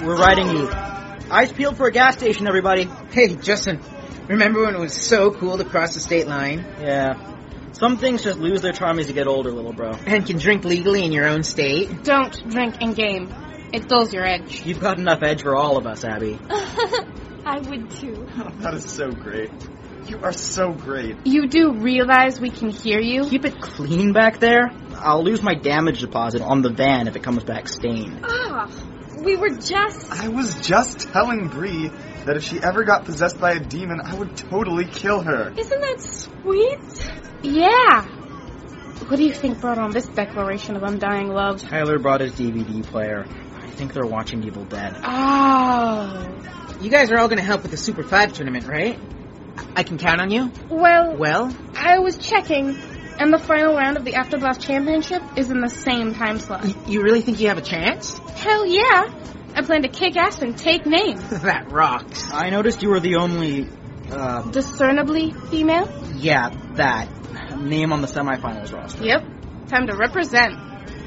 We're riding Eve. Eyes peeled for a gas station, everybody. Hey, Justin, remember when it was so cool to cross the state line? Yeah. Some things just lose their charm as you get older, little bro. And can drink legally in your own state? Don't drink in game. It dulls your edge. You've got enough edge for all of us, Abby. I would too. Oh, that is so great. You are so great. You do realize we can hear you? Keep it clean back there. I'll lose my damage deposit on the van if it comes back stained. We were just... I was just telling Bree that if she ever got possessed by a demon, I would totally kill her. Isn't that sweet? Yeah. What do you think brought on this declaration of undying love? Tyler brought his DVD player. I think they're watching Evil Dead. Oh. You guys are all going to help with the Super 5 tournament, right? I can count on you? Well, I was checking, and the final round of the Afterblast Championship is in the same time slot. You really think you have a chance? Hell yeah! I plan to kick ass and take names. That rocks. I noticed you were the only, Discernibly female? yeah, that name on the semifinals roster. Yep. Time to represent.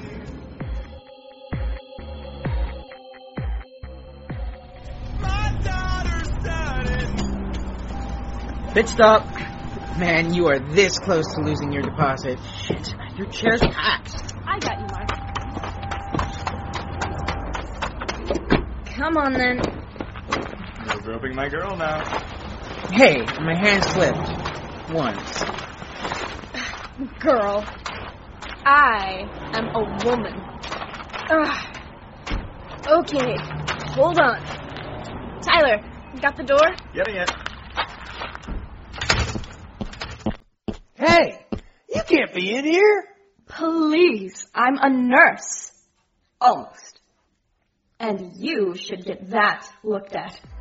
Pit stop. Man, you are this close to losing your deposit. Shit, your chair's packed. I got you, Mark. Come on, then. No groping my girl now. Hey, my hand slipped. Once. Girl, I am a woman. Okay, hold on. Tyler, got the door? Getting it. Hey, you can't be in here. Please, I'm a nurse. Almost. And you should get that looked at.